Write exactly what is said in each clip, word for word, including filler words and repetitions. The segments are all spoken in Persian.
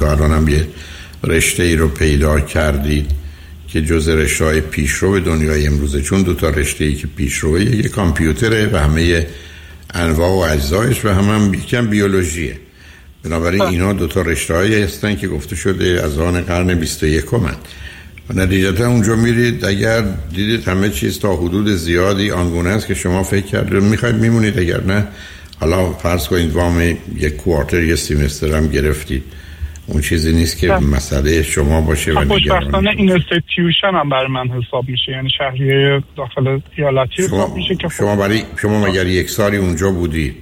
تا الان هم یه رشته ای رو پیدا کردید که جز رشته‌های پیشرو دنیای امروزه، چون دو تا رشته‌ای که پیشروه، یه کامپیوتره و همه انواع و اجزایش و هم هم یکم بیولوژیه. بنابراین اینا دو تا رشته‌هایی هستن که گفته شده از آن قرن بیست و یکم و نتیجتا اونجا میرید اگر دیدید همه چیز تا حدود زیادی آنگونه است که شما فکر کردید میخواید میمونید، اگر نه حالا فرض کنید وام یک کوارتر یک سیمستر هم گرفتید، اون چیزی نیست که مسئله شما باشه و خوشبختانه این اینستیتیوشن هم برای من حساب میشه، یعنی شهریه داخل ایالتی حساب میشه که شما برای شما مگر یک سالی اونجا بودید؟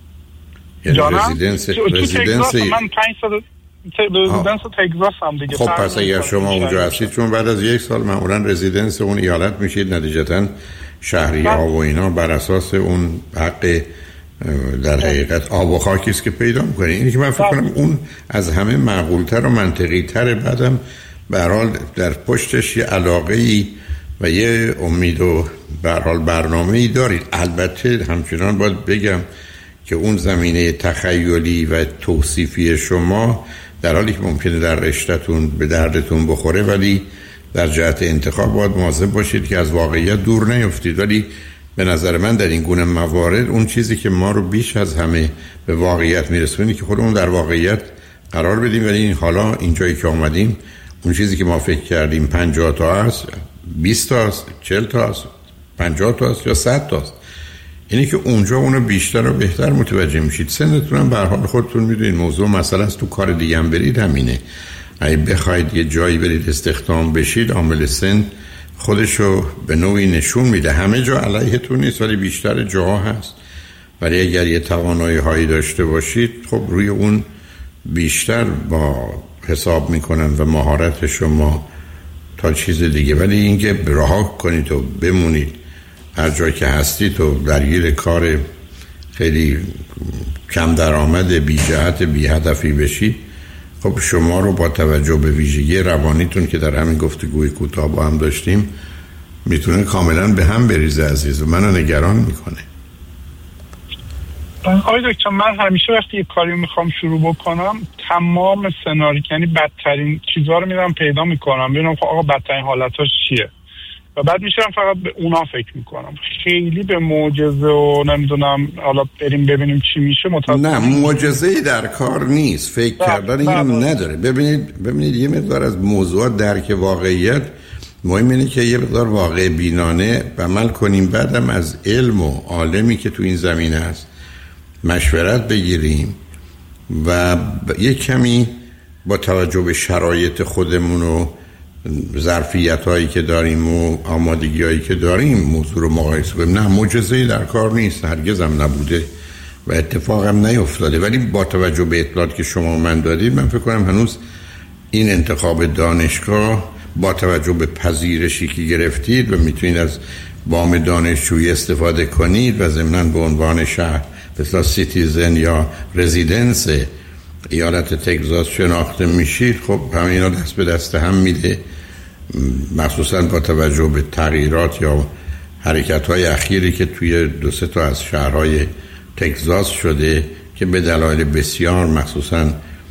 یعنی رزیدنس رزیدنس من پنج سال رزیدنس تگزاس هم دیگه. خب پس اگر شما اونجا هستید، چون بعد از یک سال معمولا رزیدنس اون ایالت میشید، نتیجتا شهریه ها و اینا بر اساس اون حق در حقیقت آب و خاکی است که پیدا میکنید. اینی که من فکر کنم اون از همه معقولتر و منطقی تره. بعدم به هر حال در پشتش یه علاقه‌ای و یه امید و به هر حال برنامه‌ای دارید. البته همچنان باید بگم که اون زمینه تخیلی و توصیفی شما در حالی که ممکنه در رشته‌تون به دردتون بخوره، ولی در جهت انتخاب باید مواظب باشید که از واقعیت دور نیفتید. ولی به نظر من در این گونه موارد اون چیزی که ما رو بیش از همه به واقعیت میرسونه که خودمون در واقعیت قرار بدیم. ولی این حالا اینجایی که آمدیم اون چیزی که ما فکر کردیم پنجاه تا است، بیست تا است، چهل تا است، پنجاه تا است یا صد تا است. اینی که اونجا اونو بیشتر و بهتر متوجه میشید. سنتون هم به هر حال خودتون میدونید موضوع مسئله است. تو کار دیگه هم برید همینه. اگه بخواید یه جایی برید استخدام بشید، عامل سن خودشو به نوعی نشون میده. همه جا علیهتون نیست ولی بیشتر جاها هست. ولی اگر یه توانایی هایی داشته باشید، خب روی اون بیشتر با حساب میکنن و مهارت شما تا چیز دیگه. ولی اینکه رها کنید و بمونید هر جایی که هستید و درگیر کار خیلی کم درآمد بی جهت بی هدفی بشید، خب شما رو با توجه به ویژگی روانیتون که در همین گفتگوی کوتاه با هم داشتیم میتونه کاملا به هم بریزه عزیز و منو نگران میکنه. آقای دکتر، من همیشه وقتی یه کاری میخوام شروع بکنم تمام سناریو، یعنی بدترین چیزها رو میرم پیدا میکنم، ببینم خب آقا بدترین حالتاش چیه و بعد میشم فقط به اونا فکر میکنم. خیلی به معجزه و نمیدونم حالا بریم ببینیم چی میشه متاسفانه نه، معجزه‌ای در کار نیست. فکر کردن اینو نداره. ببینید ببینید یه مقدار از موضوعات درک واقعیت مهم اینه که یه مقدار واقع بینانه عمل کنیم، بعدم از علم و عالمی که تو این زمینه هست مشورت بگیریم و یه کمی با توجه به شرایط خودمون و ظرفیت هایی که داریم و آمادگی هایی که داریم موضوع رو مقایسه کنیم. نه، معجزه‌ای در کار نیست، هرگز هم نبوده و اتفاق هم نیفتاده. ولی با توجه به اطلاعاتی که شما من دادید، من فکر کنم هنوز این انتخاب دانشگاه با توجه به پذیرشی که گرفتید و میتونید از وام دانشجویی استفاده کنید و ضمناً به عنوان شهر مثلا سیتیزن یا رزیدنس ایالت تگزاس شناخته میشید، خب همه اینا دست به دست هم میده، مخصوصا با توجه به تغییرات یا حرکت‌های اخیری که توی دو سه تا از شهرهای تگزاس شده که به دلایل بسیار مخصوصا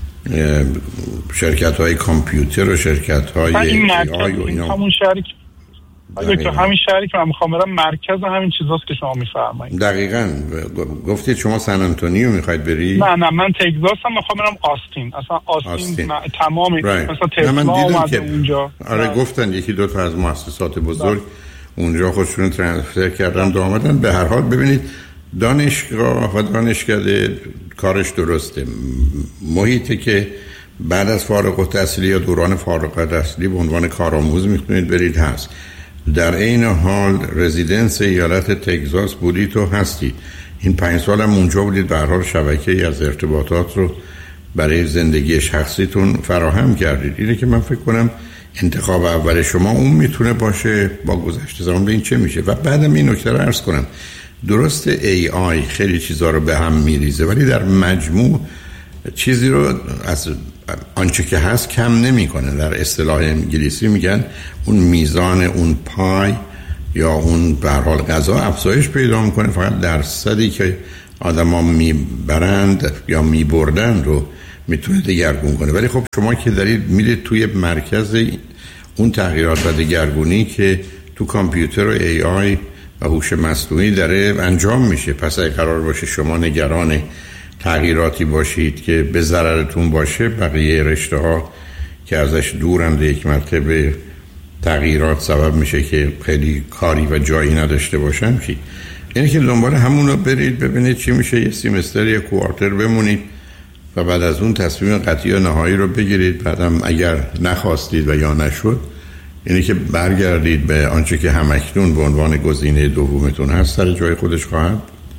شرکت‌های کامپیوتر و شرکت‌های ای آی و اینا. همون شهری که همین شهری که من میخوام برم مرکز همین چیزاست که شما میفرمایید. دقیقاً. گفتید شما سن آنتونیو میخواید بری؟ نه نه، من تگزاس هم میخوام برم آستین. اصلا آستین, آستین. تمام right. مثلا تسلا اومده اونجا. آره right. گفتن یکی دو تا از مؤسسات بزرگ right. اونجا خودشون ترانسفر کردن و آمدن. به هر حال ببینید دانشگاه و دانشکده کارش درسته. محیطی که بعد از فارغ التحصیلی یا دوران فارغ التحصیلی به عنوان کارآموز میتونید برید هست. در این حال رزیدنس ایالت تگزاس بودید و هستید. این پنج سال هم اونجا بودید، به هر حال شبکه‌ای از ارتباطات رو برای زندگی شخصیتون فراهم کردید. اینه که من فکر کنم انتخاب اول شما اون میتونه باشه. با گذشت زمان به این چه میشه. و بعدم این نکته رو عرض کنم، درست ای آی خیلی چیزا رو به هم میریزه ولی در مجموع چیزی رو از آنچه که هست کم نمیکنه. در اصطلاح انگلیسی میگن اون میزان اون پای یا اون به هر حال غذا افزایش پیدا میکنه، فقط درصدی که آدما میبرند یا میبردن رو میتونه دگرگون کنه. ولی خب شما که دارید میرید توی مرکز اون تغییرات و دگرگونی که تو کامپیوتر و ای آی و هوش مصنوعی داره انجام میشه، پس اگه قرار باشه شما نگران تغییراتی باشید که به ضررتون باشه، بقیه رشته ها که ازش دورند یک مرتبه تغییرات سبب میشه که خیلی کاری و جایی نداشته باشن چی؟ یعنی که دنبال همونو برید ببینید چی میشه، یه سیمستر یه کوارتر بمونید و بعد از اون تصمیم قطعی و نهایی رو بگیرید. بعدم اگر نخواستید و یا نشد، یعنی که برگردید به آنچه که همکنون به عنوان گزینه دومتون هست، سر جای خودش خواهد.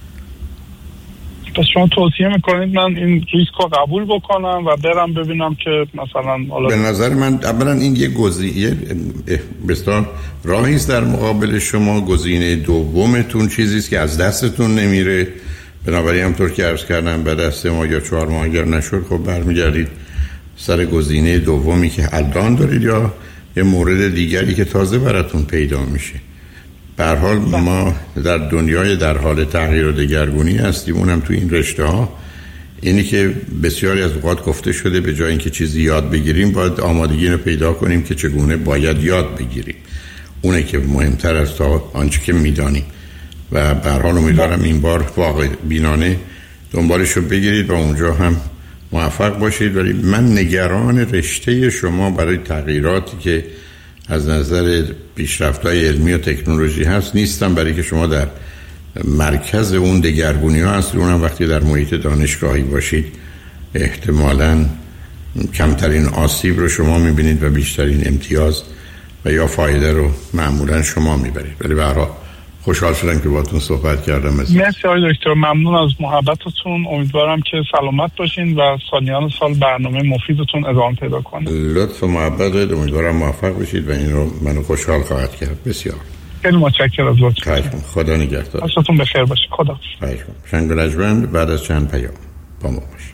پس شما توصیه میکنید من این ریسک رو قبول بکنم و برم ببینم که مثلا به نظر من اولا این یه گزینه بسیار راهی است در مقابل شما. گزینه دومتون چیزی است که از دستتون نمیره، بنابراین همطور که عرض کردم بعد از سه ماه یا چهار ماه اگر نشد، خب برمیگردید سر گزینه دومی که الان دارید یا یه مورد دیگری که تازه براتون پیدا میشه. به هر حال ما در دنیای در حال تغییر و دگرگونی هستیم، اونم تو این رشته ها. اینی که بسیاری از اوقات گفته شده به جای اینکه چیزی یاد بگیریم باید آمادگی رو پیدا کنیم که چگونه باید یاد بگیریم. اونه که مهمتر از تا آنچه که میدانیم. و به هر حال امیدوارم این بار واقع بینانه دنبالش رو بگیرید و اونجا هم موفق باشید. ولی من نگران رشته شما برای تغییراتی که از نظر پیشرفت‌های علمی و تکنولوژی هست نیستم، برای که شما در مرکز اون دگرگونی ها هست. اونم وقتی در محیط دانشگاهی باشید احتمالاً کمترین آسیب رو شما میبینید و بیشترین امتیاز و یا فایده رو معمولاً شما میبرید. ولی به هر حال خوشحال شدم که باهاتون صحبت کردم. مرسی آقای دکتر، ممنون از محبتتون. امیدوارم که سلامت باشین و سالیان سال برنامه مفیدتون ادامه پیدا کنه. لطف و محبت دارید، امیدوارم موفق بشید و این رو منو خوشحال خواهد کرد. بسیار خیلی متشکرم از لطفتون. خدا نگهدار. روزتون بخیر باشه. خدا. شنگ لجبند بعد از چند پیام با ما باشید.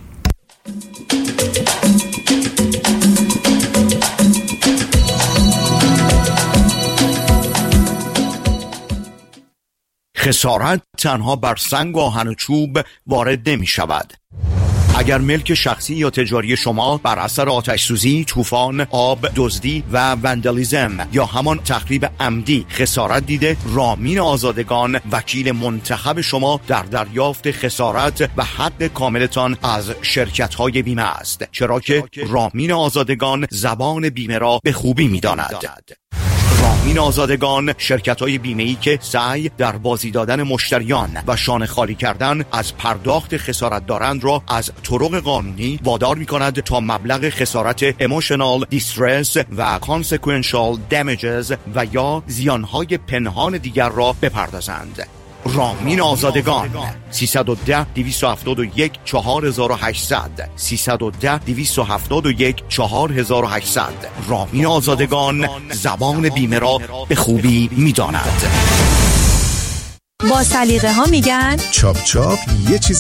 خسارت تنها بر سنگ، آهن و چوب وارد نمی شود. اگر ملک شخصی یا تجاری شما بر اثر آتش سوزی، طوفان، آب، دزدی و وندالیزم یا همان تخریب عمدی خسارت دیده، رامین آزادگان وکیل منتخب شما در دریافت خسارت و حق کاملتان از شرکت‌های بیمه است، چرا که رامین آزادگان زبان بیمه را به خوبی می‌داند. رامین آزادگان شرکت‌های بیمه‌ای که سعی در بازی دادن مشتریان و شانه خالی کردن از پرداخت خسارت دارند را از طرق قانونی وادار می‌کند تا مبلغ خسارت emotional distress و consequential damages و یا زیانهای پنهان دیگر را بپردازند. رامین آزادگان سیصد و ده دویست و هفتاد و یک چهار هزار و هشتصد سیصد و ده دویست و هفتاد و یک چهار هزار و هشتصد. رامین آزادگان زبان بیمه را به خوبی می‌داند. با سلیقه ها میگن چاپ چاپ یه چیز